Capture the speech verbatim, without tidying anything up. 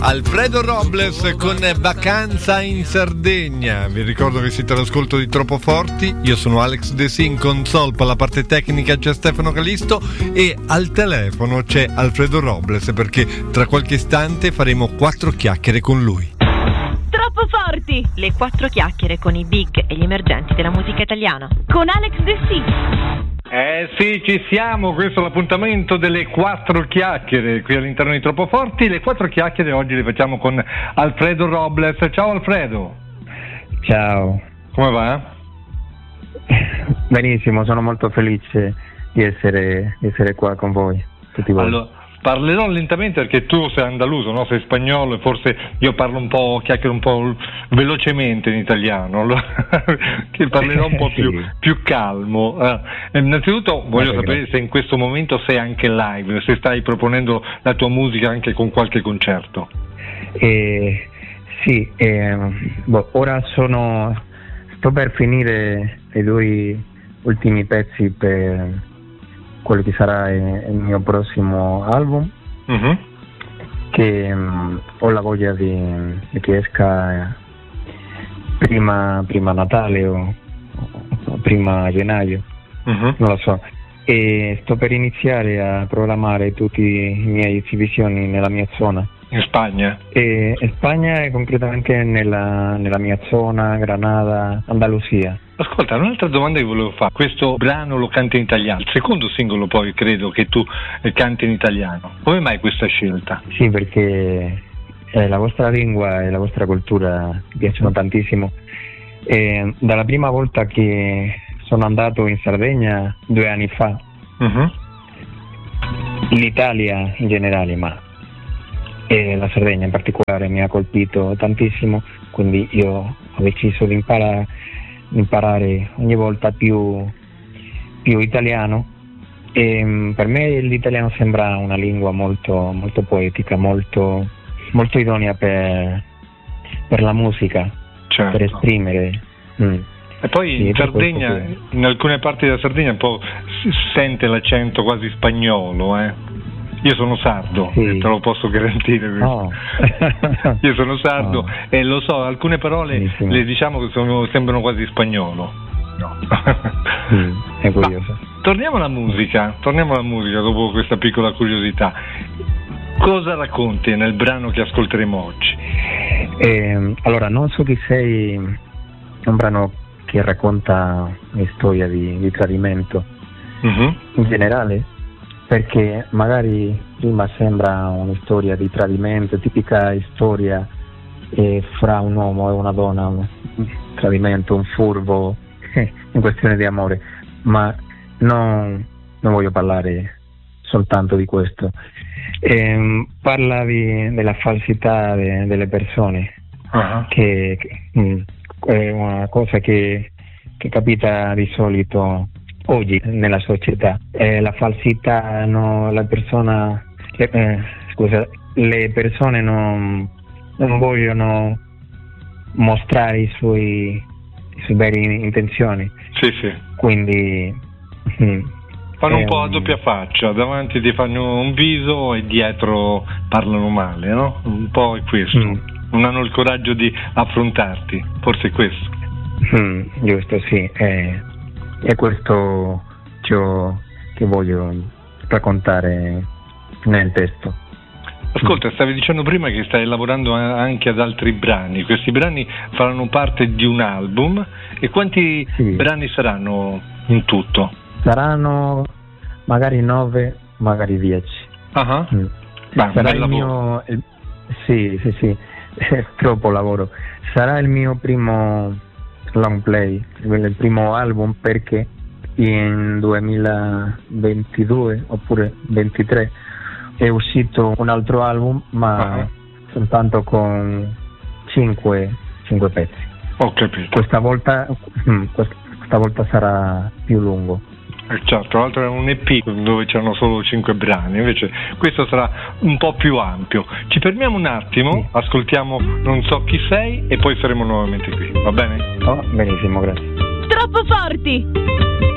Alfredo Robles con Vacanza in Sardegna. Vi ricordo che siete all'ascolto di Troppo Forti. Io sono Alex De Sin, console per la parte tecnica c'è Stefano Calisto e al telefono c'è Alfredo Robles, perché tra qualche istante faremo quattro chiacchiere con lui. Troppo Forti, le quattro chiacchiere con i big e gli emergenti della musica italiana con Alex De Sin. Eh sì, ci siamo, questo è l'appuntamento delle quattro chiacchiere qui all'interno di Troppo Forti. Le quattro chiacchiere oggi le facciamo con Alfredo Robles. Ciao Alfredo. Ciao. Come va? Benissimo, sono molto felice di essere, di essere qua con voi, tutti voi. Allora, parlerò lentamente perché tu sei andaluso, no? Sei spagnolo e forse io parlo un po', chiacchiero un po' velocemente in italiano, allora che parlerò un po' sì. più, più calmo. Eh, innanzitutto voglio Vabbè, sapere grazie. se in questo momento sei anche live, se stai proponendo la tua musica anche con qualche concerto. Eh, sì, eh, boh, ora sono sto per finire i due ultimi pezzi per quello che sarà il mio prossimo album, Uh-huh. che um, ho la voglia di, di che esca prima, prima Natale o, o prima gennaio, Uh-huh. non lo so. E sto per iniziare a programmare tutte le mie esibizioni nella mia zona. In Spagna? E in Spagna e concretamente nella, nella mia zona, Granada, Andalusia. Ascolta, un'altra domanda che volevo fare. Questo brano lo canti in italiano, il secondo singolo poi credo che tu eh, canti in italiano. Come mai questa scelta? Sì, perché eh, la vostra lingua e la vostra cultura mi piacciono tantissimo. E dalla prima volta che sono andato in Sardegna, due anni fa, Uh-huh. l'Italia in generale, ma e la Sardegna in particolare mi ha colpito tantissimo, quindi io ho deciso di imparare, imparare ogni volta più, più italiano. E per me l'italiano sembra una lingua molto, molto poetica, molto, molto idonea per, per la musica, Certo. per esprimere. Mm. E poi Sì, in per Sardegna, questo in alcune parti della Sardegna un po' si sente l'accento quasi spagnolo, eh. Io sono sardo, Sì. te lo posso garantire questo. Oh. Io sono sardo Oh. e lo so, alcune parole Benissimo. le diciamo che sono, sembrano quasi spagnolo. No. Mm, è curioso. Ma torniamo alla musica, torniamo alla musica dopo questa piccola curiosità. Cosa racconti nel brano che ascolteremo oggi? Eh, allora, non so chi sei, è un brano che racconta una storia di, di tradimento Uh-huh. in generale, perché magari prima sembra una storia di tradimento, tipica storia eh, fra un uomo e una donna, un tradimento, un furbo, in questione di amore, ma non, non voglio parlare soltanto di questo. Eh, parla di, della falsità de, delle persone, Uh-huh. che, che mh, è una cosa che, che capita di solito oggi nella società. Eh, la falsità, no, la persona, le, eh, scusa, le persone non, non vogliono mostrare i suoi, i suoi vere intenzioni, Sì, sì. quindi mh, Fanno un è po' a doppia faccia, davanti ti fanno un viso e dietro parlano male, no? Un po' è questo. Mm. Non hanno il coraggio di affrontarti, forse è questo. Mm, giusto, sì, è, è questo ciò che voglio raccontare nel testo. Ascolta, stavi dicendo prima che stai lavorando anche ad altri brani. Questi brani faranno parte di un album e quanti Sì. brani saranno in tutto? Saranno magari nove, magari dieci. Ah, Mm. Beh, Sarà bel il lavoro. mio il- sì, sì, sì, è troppo lavoro. Sarà il mio primo long play, il primo album, perché in duemilaventidue oppure ventitré è uscito un altro album, ma Ah. soltanto con cinque, cinque pezzi. Ho capito. Questa volta, mm, quest- questa volta sarà più lungo. Eh, certo, tra l'altro è un E P dove c'erano solo cinque brani, invece questo sarà un po' più ampio. Ci fermiamo un attimo, Sì. ascoltiamo Non so chi sei e poi saremo nuovamente qui, va bene? Oh, benissimo, grazie. Troppo Forti!